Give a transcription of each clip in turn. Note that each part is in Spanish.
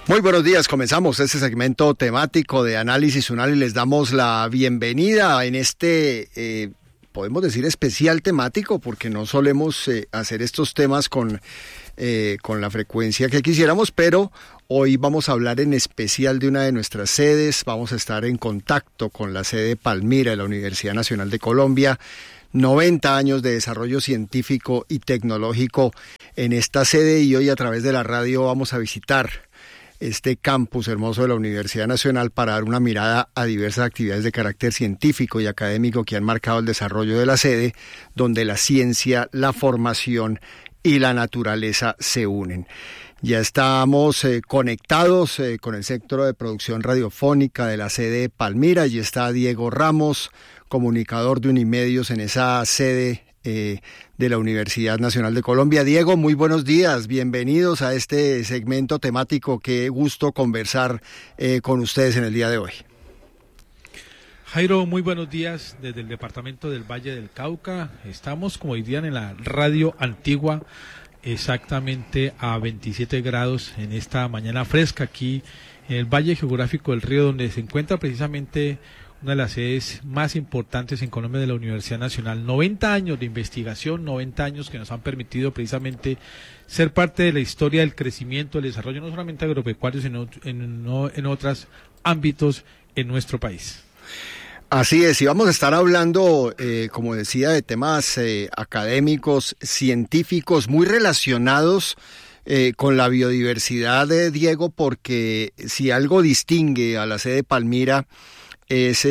Muy buenos días, comenzamos este segmento temático de Análisis UNAL y les damos la bienvenida en este, podemos decir, especial temático, porque no solemos hacer estos temas con la frecuencia que quisiéramos, pero hoy vamos a hablar en especial de una de nuestras sedes. Vamos a estar en contacto con la sede Palmira de la Universidad Nacional de Colombia. 90 años de desarrollo científico y tecnológico en esta sede, y hoy a través de la radio vamos a visitar este campus hermoso de la Universidad Nacional para dar una mirada a diversas actividades de carácter científico y académico que han marcado el desarrollo de la sede, donde la ciencia, la formación y la naturaleza se unen. Ya estamos conectados con el Centro de Producción Radiofónica de la sede Palmira. Allí está Diego Ramos, comunicador de Unimedios en esa sede de la Universidad Nacional de Colombia. Diego, muy buenos días, bienvenidos a este segmento temático. Qué gusto conversar con ustedes en el día de hoy. Jairo, muy buenos días desde el departamento del Valle del Cauca. Estamos, como dirían, en la radio antigua, exactamente a 27 grados en esta mañana fresca aquí en el Valle Geográfico del Río, donde se encuentra precisamente una de las sedes más importantes en Colombia de la Universidad Nacional. 90 años de investigación, 90 años que nos han permitido precisamente ser parte de la historia del crecimiento, del desarrollo, no solamente agropecuario, sino en otros ámbitos en nuestro país. Así es, y vamos a estar hablando, como decía, de temas académicos, científicos, muy relacionados con la biodiversidad, Diego, porque si algo distingue a la sede Palmira es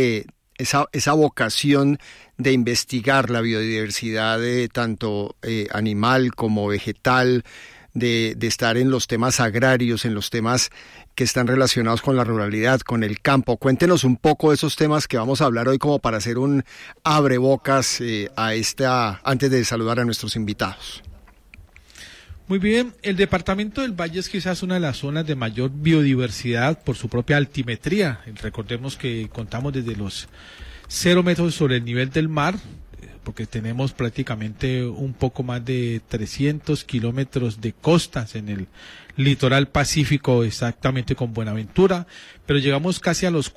esa vocación de investigar la biodiversidad tanto animal como vegetal, de estar en los temas agrarios, en los temas que están relacionados con la ruralidad, con el campo. Cuéntenos un poco de esos temas que vamos a hablar hoy, como para hacer un abrebocas antes de saludar a nuestros invitados. Muy bien, el departamento del Valle es quizás una de las zonas de mayor biodiversidad por su propia altimetría. Recordemos que contamos desde los 0 metros sobre el nivel del mar, porque tenemos prácticamente un poco más de 300 kilómetros de costas en el litoral pacífico, exactamente con Buenaventura, pero llegamos casi a los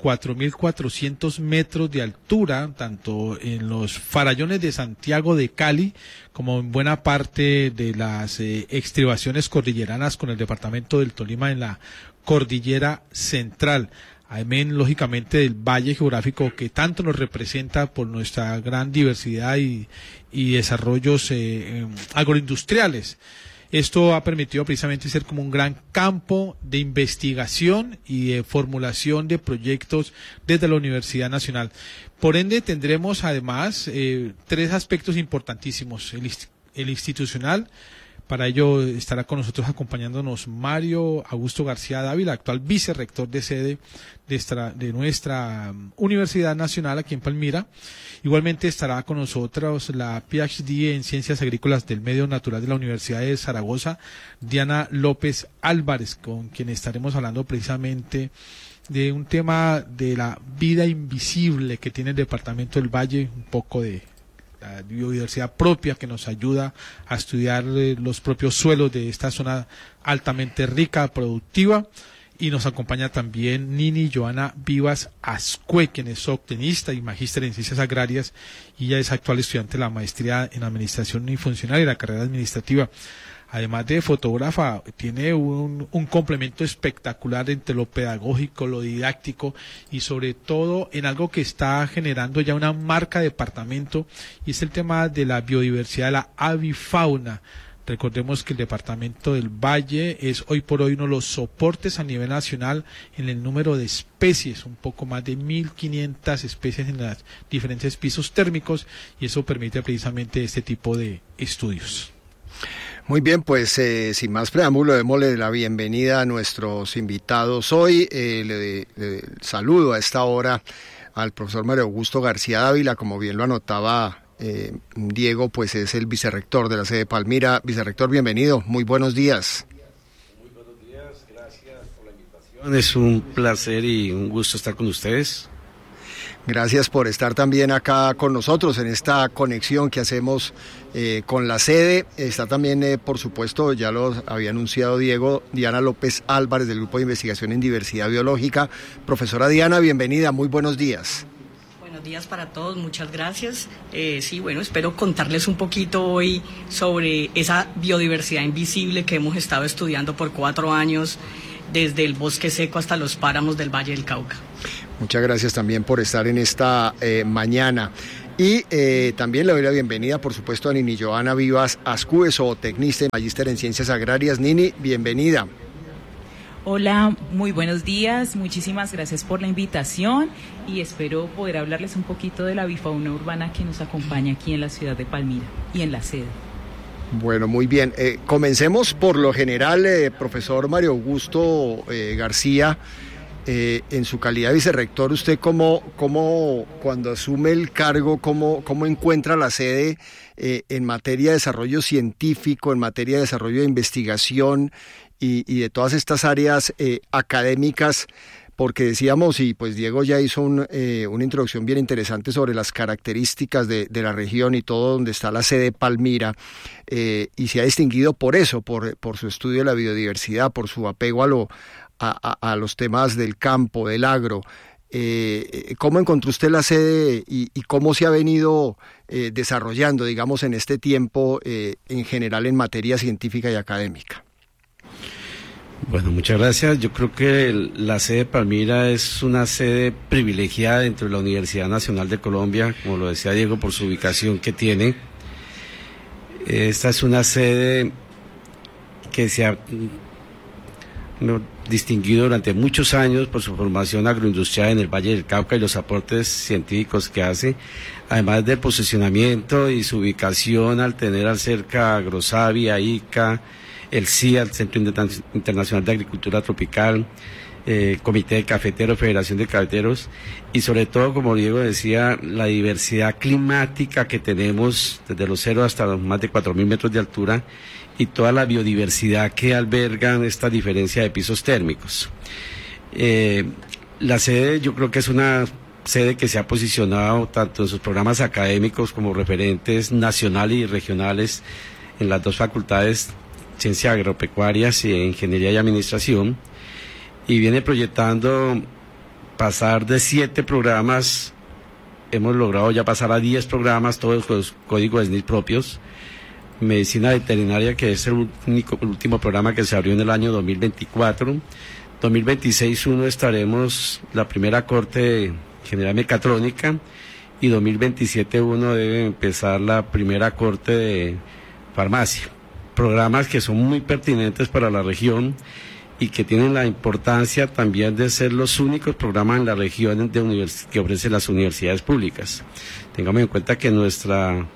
4.400 metros de altura, tanto en los farallones de Santiago de Cali, como en buena parte de las estribaciones cordilleranas con el departamento del Tolima en la cordillera central. Amén, lógicamente, del valle geográfico que tanto nos representa por nuestra gran diversidad y desarrollos agroindustriales. Esto ha permitido precisamente ser como un gran campo de investigación y de formulación de proyectos desde la Universidad Nacional. Por ende, tendremos además 3 aspectos importantísimos. El institucional. Para ello estará con nosotros acompañándonos Mario Augusto García Dávila, actual vicerrector de sede de nuestra Universidad Nacional aquí en Palmira. Igualmente estará con nosotros la PhD en Ciencias Agrícolas del Medio Natural de la Universidad de Zaragoza, Diana López Álvarez, con quien estaremos hablando precisamente de un tema de la vida invisible que tiene el departamento del Valle, un poco de la biodiversidad propia que nos ayuda a estudiar los propios suelos de esta zona altamente rica, productiva. Y nos acompaña también Nini Joana Vivas Ascue, quien es zootecnista y magíster en ciencias agrarias, y ella es actual estudiante de la maestría en administración y funcional y la carrera administrativa. Además de fotógrafa, tiene un complemento espectacular entre lo pedagógico, lo didáctico y sobre todo en algo que está generando ya una marca de departamento, y es el tema de la biodiversidad de la avifauna. Recordemos que el departamento del Valle es hoy por hoy uno de los soportes a nivel nacional en el número de especies, un poco más de 1.500 especies en los diferentes pisos térmicos, y eso permite precisamente este tipo de estudios. Muy bien, pues sin más preámbulo, démosle la bienvenida a nuestros invitados hoy. Le saludo a esta hora al profesor Mario Augusto García Dávila, como bien lo anotaba Diego, pues es el vicerrector de la sede Palmira. Vicerrector, bienvenido, muy buenos días. Muy buenos días, gracias por la invitación. Es un placer y un gusto estar con ustedes. Gracias por estar también acá con nosotros en esta conexión que hacemos con la sede. Está también, por supuesto, ya lo había anunciado Diego, Diana López Álvarez del Grupo de Investigación en Diversidad Biológica. Profesora Diana, bienvenida, muy buenos días. Buenos días para todos, muchas gracias. Sí, bueno, espero contarles un poquito hoy sobre esa biodiversidad invisible que hemos estado estudiando por 4 años, desde el bosque seco hasta los páramos del Valle del Cauca. Muchas gracias también por estar en esta mañana. Y también le doy la bienvenida, por supuesto, a Nini Joana Vivas Ascue, zootecnista y magíster en Ciencias Agrarias. Nini, bienvenida. Hola, muy buenos días, muchísimas gracias por la invitación y espero poder hablarles un poquito de la bifauna urbana que nos acompaña aquí en la ciudad de Palmira y en la sede. Bueno, muy bien. Comencemos por lo general, profesor Mario Augusto García. En su calidad de vicerrector, ¿usted cómo cuando asume el cargo, cómo encuentra la sede en materia de desarrollo científico, en materia de desarrollo de investigación y de todas estas áreas académicas? Porque decíamos, y pues Diego ya hizo una introducción bien interesante sobre las características de la región y todo donde está la sede Palmira, y se ha distinguido por eso, por su estudio de la biodiversidad, por su apego a los temas del campo, del agro. ¿Cómo encontró usted la sede y cómo se ha venido desarrollando, digamos, en este tiempo en general en materia científica y académica? Bueno, muchas gracias. Yo creo que la sede de Palmira es una sede privilegiada dentro de la Universidad Nacional de Colombia, como lo decía Diego, por su ubicación que tiene. Esta es una sede que se ha distinguido durante muchos años por su formación agroindustrial en el Valle del Cauca y los aportes científicos que hace, además del posicionamiento y su ubicación al tener cerca Agrosavia, ICA, el CIA, el Centro Internacional de Agricultura Tropical, Comité de Cafeteros, Federación de Cafeteros, y sobre todo, como Diego decía, la diversidad climática que tenemos desde los 0 hasta los más de 4.000 metros de altura, y toda la biodiversidad que albergan esta diferencia de pisos térmicos. La sede, yo creo que es una sede que se ha posicionado tanto en sus programas académicos como referentes nacionales y regionales en las 2 facultades, Ciencias Agropecuarias y Ingeniería y Administración, y viene proyectando pasar de 7 programas, hemos logrado ya pasar a 10 programas, todos con los códigos SNIS propios. Medicina veterinaria, que es el último programa que se abrió en el año 2024. 2026 estaremos la primera corte general mecatrónica, y 2027 debe empezar la primera corte de farmacia. Programas que son muy pertinentes para la región y que tienen la importancia también de ser los únicos programas en la región que ofrecen las universidades públicas. Tengamos en cuenta que nuestros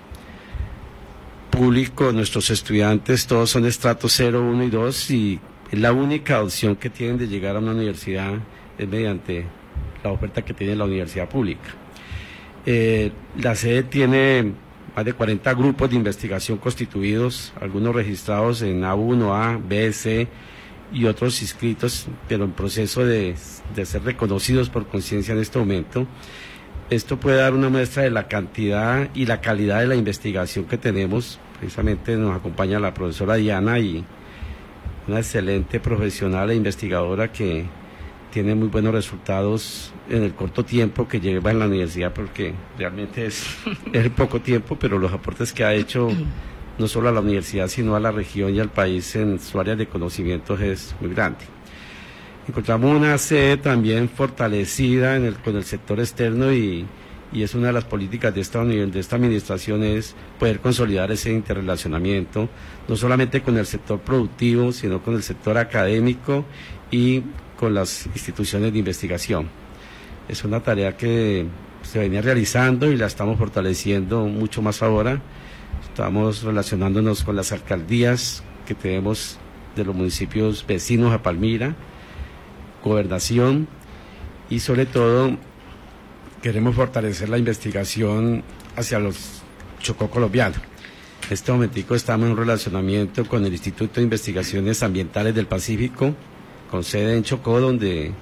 estudiantes todos son estratos 0, 1 y 2, y es la única opción que tienen de llegar a una universidad es mediante la oferta que tiene la universidad pública. La sede tiene más de 40 grupos de investigación constituidos, algunos registrados en A1, A, B, C y otros inscritos, pero en proceso de ser reconocidos por conciencia en este momento. Esto puede dar una muestra de la cantidad y la calidad de la investigación que tenemos. Precisamente nos acompaña la profesora Diana, y una excelente profesional e investigadora que tiene muy buenos resultados en el corto tiempo que lleva en la universidad, porque realmente es poco tiempo, pero los aportes que ha hecho no solo a la universidad, sino a la región y al país en su área de conocimientos es muy grande. Encontramos una sede también fortalecida con el sector externo, y es una de las políticas de esta administración es poder consolidar ese interrelacionamiento, no solamente con el sector productivo, sino con el sector académico y con las instituciones de investigación. Es una tarea que se venía realizando y la estamos fortaleciendo mucho más ahora. Estamos relacionándonos con las alcaldías que tenemos de los municipios vecinos a Palmira, gobernación, y sobre todo queremos fortalecer la investigación hacia los Chocó colombiano. En este momentico estamos en un relacionamiento con el Instituto de Investigaciones Ambientales del Pacífico, con sede en Chocó, donde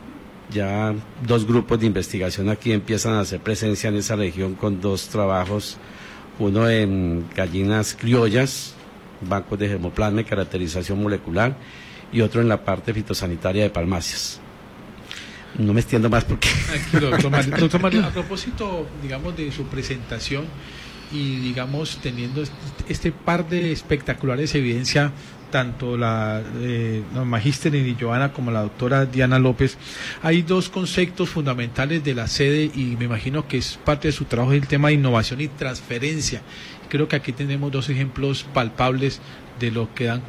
Ya 2 grupos de investigación aquí empiezan a hacer presencia en esa región con 2 trabajos, uno en gallinas criollas, bancos de germoplasma y caracterización molecular, y otro en la parte fitosanitaria de palmáceas. No me extiendo más porque... Doctor Mario, a propósito, digamos, de su presentación y, digamos, teniendo este par de espectaculares evidencias, tanto la magíster Lili Johanna como la doctora Diana López, hay 2 conceptos fundamentales de la sede y me imagino que es parte de su trabajo el tema de innovación y transferencia. Creo que aquí tenemos 2 ejemplos palpables de lo que dan